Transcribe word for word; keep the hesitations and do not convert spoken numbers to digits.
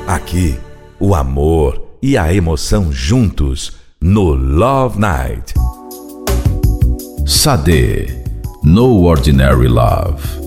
Aqui, o amor e a emoção juntos no Love Night. Sade, No Ordinary Love.